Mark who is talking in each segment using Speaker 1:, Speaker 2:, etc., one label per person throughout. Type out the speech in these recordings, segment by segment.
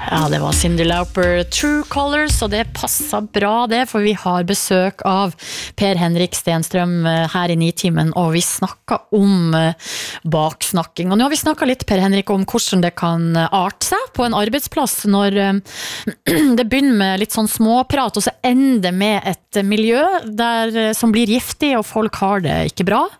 Speaker 1: Ja, det var Cyndi Lauper, True Colors, og det passet bra det, for vi har besøk av Per Henrik Stenstrøm her i Nitimen, og vi snakket om baksnakking. Og nå har vi snakket litt, Per Henrik, om hvordan det kan arte seg på en arbeidsplass når det begynner med litt sånn småprat, og så ender det med et miljø som blir giftig, og folk har det ikke bra.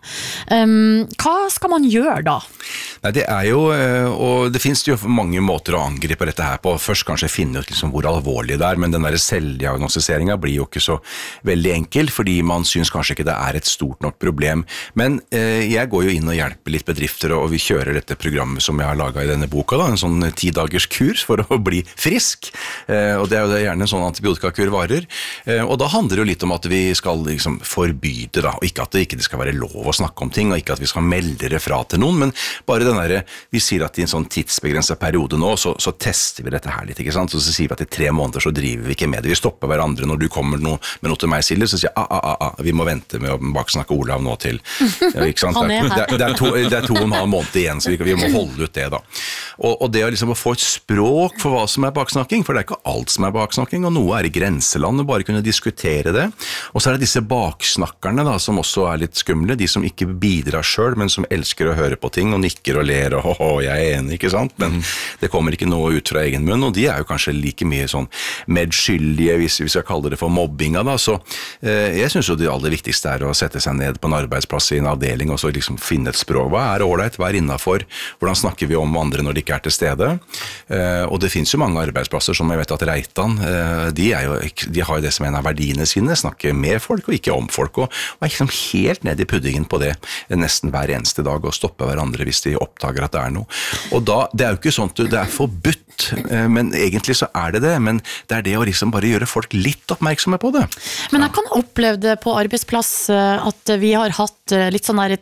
Speaker 1: Hva skal man gjøre da?
Speaker 2: Nei, det jo, og det finnes jo mange måter å angripe dette her på. Først kanskje finne ut liksom hvor alvorlig det men den der selvdiagnostiseringen blir jo ikke så veldig enkel, fordi man synes kanskje ikke det et stort nok problem. Men jeg går jo inn og hjelper litt bedrifter, og vi kjører dette programmet som jeg har laget i denne boka, da, en sånn 10-dagers kurs for å bli frisk. Og det jo gjerne en sånn antibiotikakur varer. Og da handler det jo litt om at vi skal liksom forby det, da, og ikke at det ikke skal være lov å snakke om ting, og ikke at vi skal melde det fra til noen, men bare den der, vi sier at i en sånn tidsbegrenset periode nå, så tester vi dette her litt, ikke sant? Så sier vi at i 3 måneder så driver vi ikke med det. Vi stopper hverandre når du kommer med noe til meg, Silje, så sier jeg, vi må vente med å baksnakke Olav nå til, ikke sant? Det 2,5 måneder igjen, så vi må holde ut det da. Og det liksom å få et språk for hva som baksnakking, for det ikke alt som baksnakking, og noe i grenseland, og bare kunne diskutere det. Og så det disse baksnakkerne da, som også litt skumle, de som ikke bidrar selv, men som elsker å høre på ting, og nikker og ler, og jeg enig, ikke sant? Men det kommer ikke noe ut fra egen munn, og de jo kanskje like mye sånn medskyldige, hvis vi skal kalle det for mobbinga da, så jeg synes jo det aller viktigste å sette seg ned på en arbeidsplass i en avdeling, og så liksom finne et språk. Hva ålreit? Hva innenfor? Hvordan snakker vi om andre når de ikke til stede? Og det finnes jo mange arbeidsplasser, som jeg vet at Reitan, de har jo det som en av verdiene sine, snakke med folk og ikke om folk, og liksom helt ned i puddingen på det nesten hver eneste dag, og stoppe hverandre hvis de oppdager at det noe. Og da, det jo ikke sånn at det forbudt, men egentlig så det, men det det å liksom bare gjøre folk litt oppmerksomme på det.
Speaker 1: Men jeg kan oppleve det på arbeidsplass at vi har hatt litt sånn der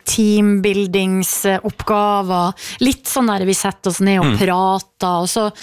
Speaker 1: teambuildingsoppgaver, litt sånn der vi setter oss ned og prater,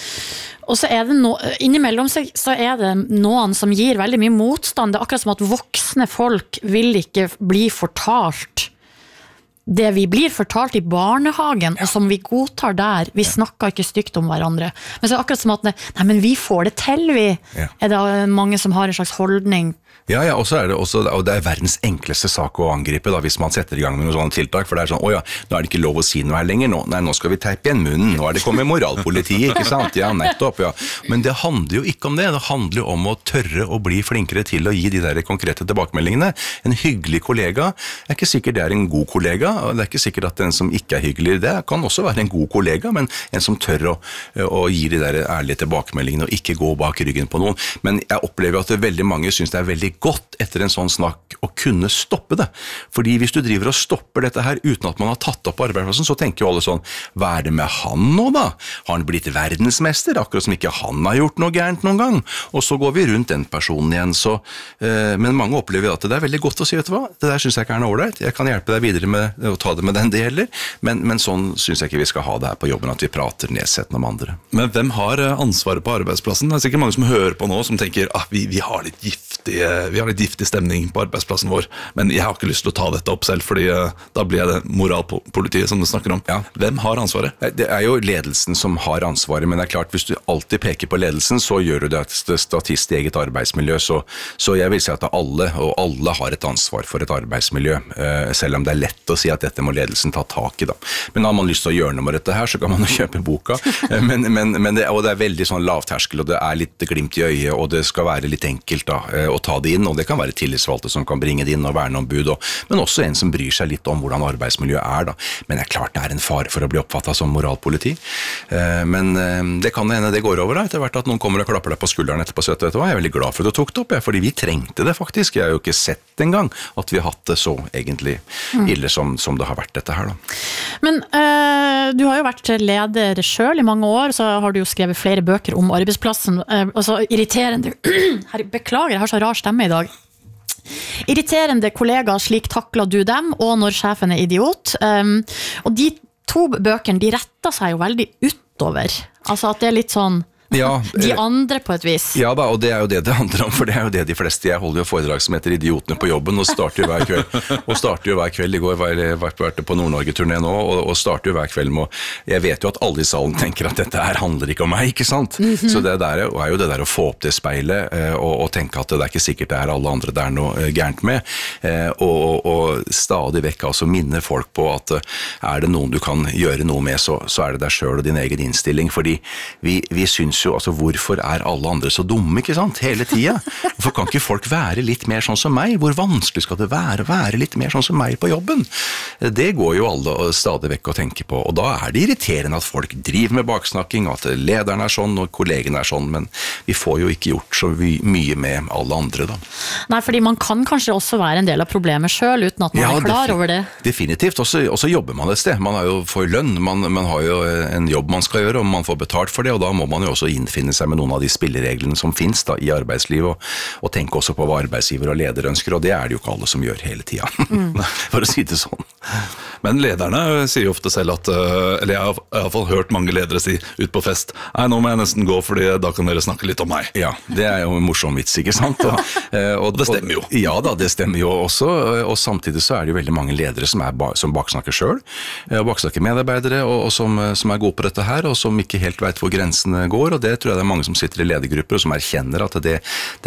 Speaker 1: og så det innimellom så det noen som gir veldig mye motstand. Det akkurat som at voksne folk vil ikke bli fortalt det vi blir fortalt i barnehagen, og som vi godtar der. Vi snakker ikke stygt om hverandre. Men så akkurat som at, nei, men vi får det til, vi. Det mange som har en slags holdning.
Speaker 2: Ja, og så det også, og det verdens enkleste sak å angripe da, hvis man setter i gang med noen sånne tiltak, for det sånn, åja, nå det ikke lov å si noe her lenger, nei, nå skal vi teipe igjen munnen, nå det kommet moralpolitiet, ikke sant? Ja, nettopp, ja. Men det handler jo ikke om det handler jo om å tørre å bli flinkere til å gi de der konkrete tilbakemeldingene. En hyggelig kollega, ikke sikkert det en god kollega, og det ikke sikkert at den som ikke hyggelig, det kan også være en god kollega, men en som tør å gi de der ærlige tilbakemeldingene, og ikke gå bak ryggen på noen. Men jeg opplever at veldig mange synes det veldig godt etter en sånn snakk å kunne stoppe det. Fordi hvis du driver og stopper dette her uten at man har tatt opp på arbeidsplassen, så tenker jo alle sånn, hva det med han nå da? Har han blitt verdensmester, akkurat som ikke han har gjort noe gærent noen gang? Og så går vi rundt den personen igjen, så, men mange opplever at det veldig godt å si, vet du hva? Det der synes jeg ikke noe ålreit. Jeg kan hjelpe deg videre med å ta det med den det gjelder, men sånn synes jeg ikke vi skal ha det her på jobben, at vi prater nedsettende om andre.
Speaker 3: Men hvem har ansvaret på arbeidsplassen? Det sikkert mange som hører på nå, som tenker, vi har litt giftig stemning på arbeidsplassen vår, men jeg har ikke lyst til å ta dette opp selv, fordi da blir det moralpolitiet som du snakker om. Ja. Hvem har ansvaret?
Speaker 2: Det jo ledelsen som har ansvaret, men det klart, hvis du alltid peker på ledelsen, så gjør du det statist i eget arbeidsmiljø, så jeg vil si at alle har et ansvar for et arbeidsmiljø, selv om det lett å si at dette må ledelsen ta tak i da. Men har man lyst til å gjøre noe med dette her, så kan man jo kjøpe boka, men det veldig sånn lavterskel, og det litt glimt i øyet, og det skal være litt enkelt da, å ta det inn, og det kan være tillitsvalgte som kan bringe det inn og verneombud, men også en som bryr seg litt om hvordan arbeidsmiljøet da. Men det klart det en fare for å bli oppfattet som moralpoliti. Men det kan hende det går over da, etter hvert at noen kommer og klapper deg på skulderen etterpå, så vet du hva, jeg veldig glad for at du tok det opp, fordi vi trengte det faktisk. Jeg har jo ikke sett engang at vi har hatt det så egentlig ille som det har vært dette her da.
Speaker 1: Men du har jo vært leder selv i mange år, så har du jo skrevet flere bøker om arbeidsplassen, altså irriterende, beklager, jeg har så rar stemme i dag. Irriterende kollegaer, slik takler du dem, og når sjefen idiot. Og de 2 bøkene, de retter seg jo veldig utover. Altså at det litt sånn
Speaker 2: Ja,
Speaker 1: De andre på et vis.
Speaker 2: Ja da, og det jo det handler om, for det jo det de fleste. Jeg holder jo foredrag som heter Idiotene på jobben, og starter jo hver kveld. I går var jeg på Nord-Norge-turné nå, og starter jo hver kveld med jeg vet jo at alle i salen tenker at dette her handler ikke om meg, ikke sant? Så det der jo det der å få opp det speilet, og tenke at det ikke sikkert det alle andre det noe gærent med, og stadig vekk altså minne folk på at det noen du kan gjøre noe med, så det deg selv og din egen innstilling, fordi vi synes jo, altså hvorfor alle andre så dumme, ikke sant, hele tiden? Hvorfor kan ikke folk være litt mer sånn som meg? Hvor vanskelig skal det være litt mer sånn som meg på jobben? Det går jo alle stadig vekk å tenke på, og da det irriterende at folk driver med baksnakking, at lederen sånn, og kollegene sånn, men vi får jo ikke gjort så mye med alle andre da.
Speaker 1: Nei, fordi man kan kanskje også være en del av problemet selv, uten at man klar over det.
Speaker 2: Definitivt, og så jobber man et sted. Man har jo får lønn, man har jo en jobb man skal gjøre, og man får betalt for det, og da må man jo også innfinne seg med noen av de spillereglene som finnes da, i arbeidslivet, og tenke også på hva arbeidsgiver og leder ønsker, og det det jo ikke alle som gjør hele tiden, for å si det sånn.
Speaker 3: Men lederne sier jo ofte selv at, eller jeg har I hvert fall hørt mange ledere si ut på fest, nei, nå må jeg nesten gå, fordi da kan dere snakke litt om meg.
Speaker 2: Ja, det jo en morsom vits, ikke sant? Og
Speaker 3: det stemmer jo.
Speaker 2: Ja da, det stemmer jo også, og samtidig så det jo veldig mange ledere som baksnakker selv, baksnakker medarbeidere, og som gode på dette her, og som ikke helt vet hvor grensene går, og det tror jeg det mange som sitter I ledergrupper, og som erkjenner at det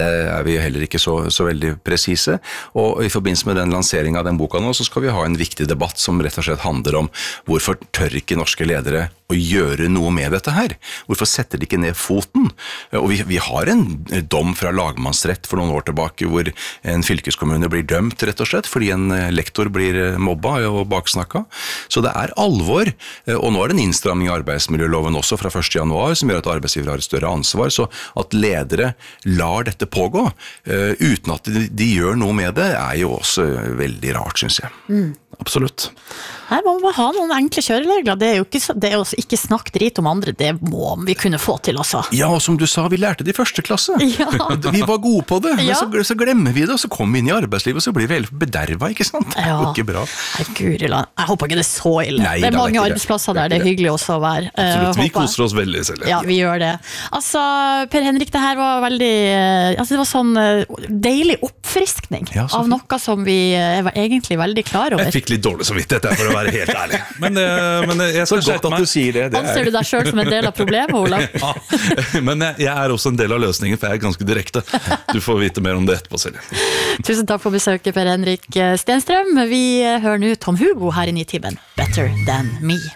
Speaker 2: vi heller ikke så veldig presise, og I forbindelse med den lanseringen av den boka nå, så skal vi ha en viktig debatt som rett og slett handler om hvorfor tør ikke norske ledere å gjøre noe med dette her? Hvorfor setter de ikke ned foten? Og vi har en dom fra lagmannsrett for noen år tilbake hvor en fylkeskommune blir dømt rett og slett fordi en lektor blir mobba og baksnakka. Så det alvor, og nå det en innstramming av arbeidsmiljøloven også fra 1. januar som gjør at arbeidsgiver har et større ansvar, så at ledere lar dette pågå uten at de gjør noe med det jo også veldig rart, synes jeg.
Speaker 3: Absolutt.
Speaker 1: Her må man ha noen enkle kjøreregler. Det jo ikke, det jo ikke snakk drit om andre, det må vi kunne få til også.
Speaker 2: Ja, og som du sa, vi lærte det I første klasse.
Speaker 1: Ja.
Speaker 2: Vi var gode på det,
Speaker 1: Ja.
Speaker 2: men så glemmer vi det, og så kommer vi inn I arbeidslivet, og så blir vi helt bederva, ikke sant? Det jo ikke bra.
Speaker 1: Guriland, jeg håper ikke det så ille.
Speaker 2: Nei,
Speaker 1: det mange
Speaker 2: ikke
Speaker 1: arbeidsplasser der, det hyggelig også å være.
Speaker 3: Absolutt, vi koser oss veldig selv.
Speaker 1: Ja, vi gjør det. Altså, Per Henrik, det her var veldig, det var sånn deilig oppfriskning
Speaker 2: så
Speaker 1: av noe som vi var egentlig veldig klar over.
Speaker 3: Jeg fikk litt dårlig samvittighet, for å være helt ærlig. Men jeg skal
Speaker 2: Så godt at du sier det.
Speaker 1: Anser du deg selv som en del av problemet, Olav?
Speaker 3: Ja, men jeg også en del av løsningen, for jeg ganske direkte. Du får vite mer om det etterpå, Silje.
Speaker 1: Tusen takk for besøket, Per Henrik Stenstrøm. Vi hører nå Tom Hugo her I Nitimen. Better Than Me.